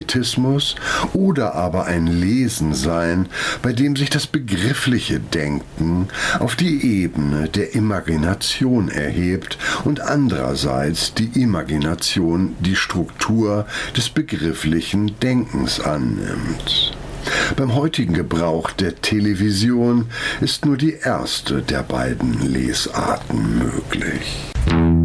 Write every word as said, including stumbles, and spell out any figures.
Theoretismus oder aber ein Lesen sein, bei dem sich das begriffliche Denken auf die Ebene der Imagination erhebt und andererseits die Imagination die Struktur des begrifflichen Denkens annimmt. Beim heutigen Gebrauch der Television ist nur die erste der beiden Lesarten möglich.